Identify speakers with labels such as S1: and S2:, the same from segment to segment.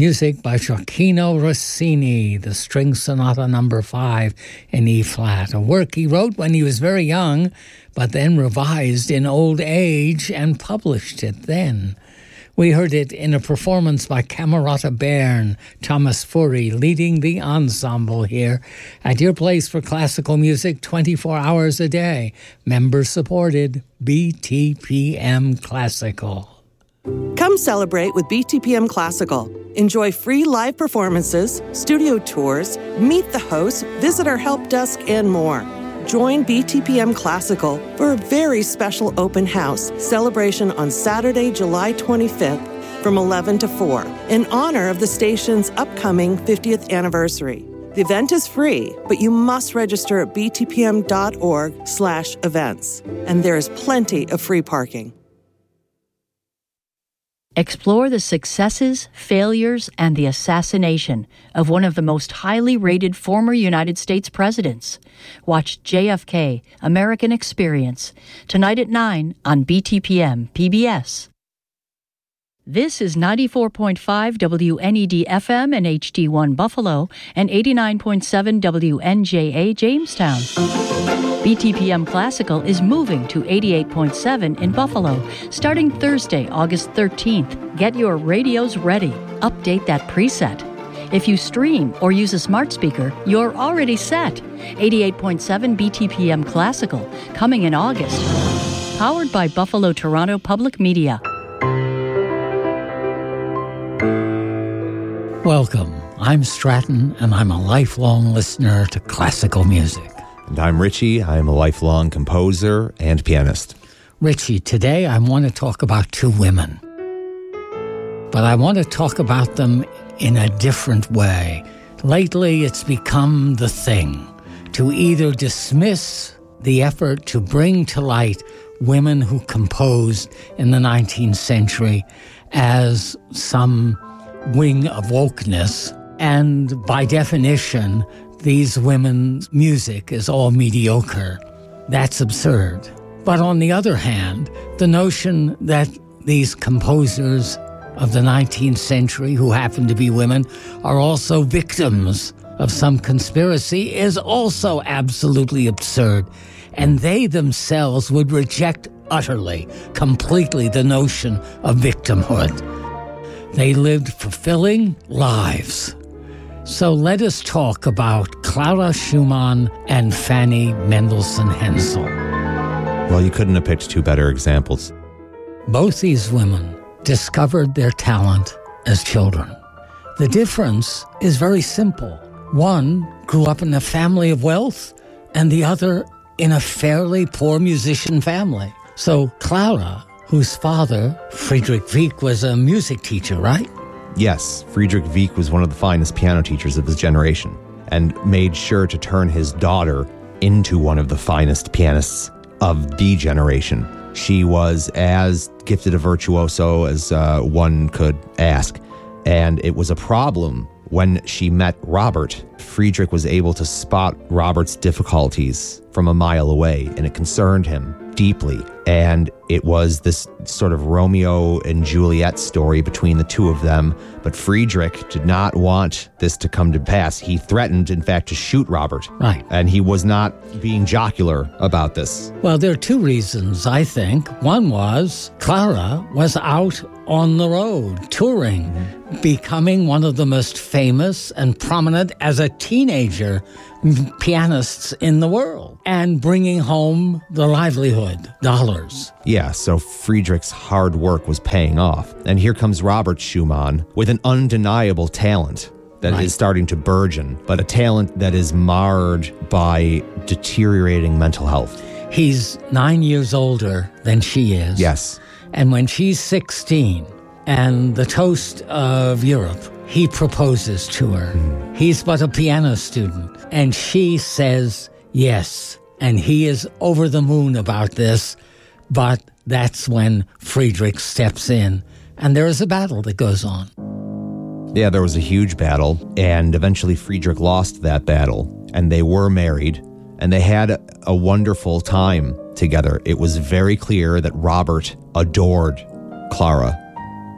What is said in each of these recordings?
S1: Music by Gioacchino Rossini, the String Sonata No. 5 in E-flat, a work he wrote when he was very young, but then revised in old age and published it then. We heard it in a performance by Camerata Bern, Thomas Furey leading the ensemble here at your place for classical music 24 hours a day. Member-supported BTPM Classical.
S2: Come celebrate with BTPM Classical. Enjoy free live performances, studio tours, meet the hosts, visit our help desk, and more. Join BTPM Classical for a very special open house celebration on Saturday, July 25th from 11 to 4 in honor of the station's upcoming 50th anniversary. The event is free, but you must register at btpm.org/events, and there is plenty of free parking.
S3: Explore the successes, failures, and the assassination of one of the most highly rated former United States presidents. Watch JFK, American Experience, tonight at 9 on BTPM PBS. This is 94.5 WNED FM and HD1 Buffalo and 89.7 WNJA Jamestown. BTPM Classical is moving to 88.7 in Buffalo starting Thursday, August 13th. Get your radios ready. Update that preset. If you stream or use a smart speaker, you're already set. 88.7 BTPM Classical coming in August. Powered by Buffalo Toronto Public Media.
S1: Welcome. I'm Stratton, and I'm a lifelong listener to classical music.
S4: And I'm Richie. I'm a lifelong composer and pianist.
S1: Richie, today I want to talk about two women. But I want to talk about them in a different way. Lately, it's become the thing to either dismiss the effort to bring to light women who composed in the 19th century as some wing of wokeness, and by definition, these women's music is all mediocre. That's absurd. But on the other hand, the notion that these composers of the 19th century who happen to be women are also victims of some conspiracy is also absolutely absurd. And they themselves would reject utterly, completely the notion of victimhood. They lived fulfilling lives. So let us talk about Clara Schumann and Fanny Mendelssohn Hensel.
S4: Well, you couldn't have picked two better examples.
S1: Both these women discovered their talent as children. The difference is very simple. One grew up in a family of wealth, and the other in a fairly poor musician family. So Clara, whose father, Friedrich Wieck, was a music teacher, right?
S4: Yes, Friedrich Wieck was one of the finest piano teachers of his generation and made sure to turn his daughter into one of the finest pianists of the generation. She was as gifted a virtuoso as one could ask, and it was a problem when she met Robert. Friedrich was able to spot Robert's difficulties from a mile away, and it concerned him deeply. And it was this sort of Romeo and Juliet story between the two of them. But Friedrich did not want this to come to pass. He threatened, in fact, to shoot Robert.
S1: Right.
S4: And he was not being jocular about this.
S1: Well, there are two reasons, I think. One was Clara was out on the road, touring, becoming one of the most famous and prominent as a teenager pianists in the world, and bringing home the livelihood, dollars.
S4: Yeah, so Friedrich's hard work was paying off. And here comes Robert Schumann with an undeniable talent that is starting to burgeon, but a talent that is marred by deteriorating mental health.
S1: He's 9 years older than she is.
S4: Yes.
S1: And when she's 16 and the toast of Europe, he proposes to her. He's but a piano student. And she says yes. And he is over the moon about this. But that's when Friedrich steps in. And there is a battle that goes on.
S4: Yeah, there was a huge battle. And eventually Friedrich lost that battle. And they were married. And they had a wonderful time together. It was very clear that Robert adored Clara.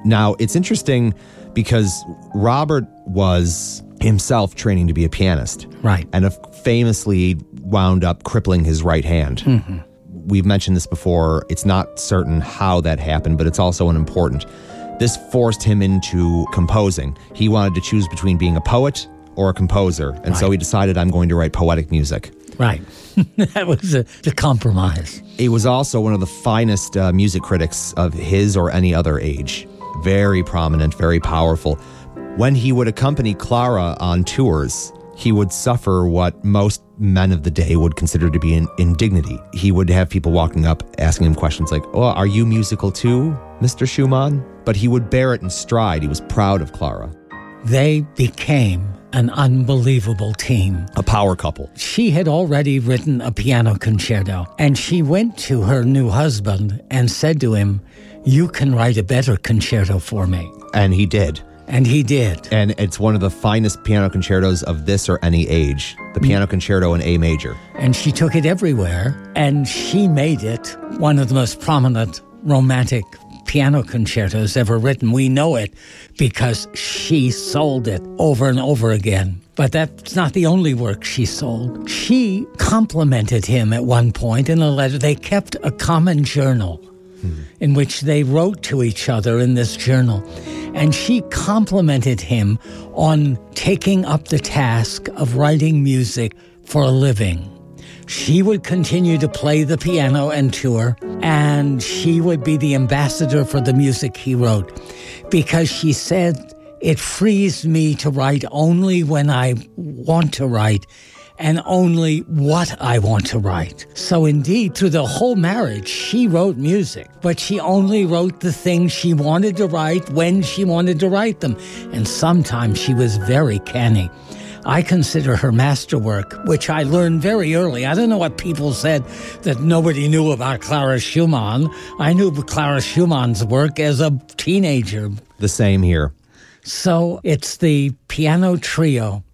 S4: Now, it's interesting because Robert was himself training to be a pianist.
S1: Right.
S4: And famously wound up crippling his right hand. Mm-hmm. We've mentioned this before. It's not certain how that happened, but it's also important. This forced him into composing. He wanted to choose between being a poet or a composer. And so he decided, I'm going to write poetic music.
S1: Right. That was the compromise.
S4: He was also one of the finest music critics of his or any other age. Very prominent, very powerful. When he would accompany Clara on tours, he would suffer what most men of the day would consider to be an indignity. He would have people walking up asking him questions like, "Oh, are you musical too, Mr. Schumann?" But he would bear it in stride. He was proud of Clara.
S1: They became an unbelievable team.
S4: A power couple.
S1: She had already written a piano concerto, and she went to her new husband and said to him, "You can write a better concerto for me."
S4: And he did.
S1: And he did.
S4: And it's one of the finest piano concertos of this or any age. The piano concerto in A major.
S1: And she took it everywhere, and she made it one of the most prominent romantic piano concertos ever written. We know it because she sold it over and over again. But that's not the only work she sold. She complimented him at one point in a letter. They kept a common journal in which they wrote to each other in this journal. And she complimented him on taking up the task of writing music for a living. She would continue to play the piano and tour, and she would be the ambassador for the music he wrote, because she said, "It frees me to write only when I want to write, and only what I want to write." So indeed, through the whole marriage, she wrote music, but she only wrote the things she wanted to write when she wanted to write them. And sometimes she was very canny. I consider her masterwork, which I learned very early. I don't know what people said that nobody knew about Clara Schumann. I knew Clara Schumann's work as a teenager.
S4: The same here.
S1: So it's the piano trio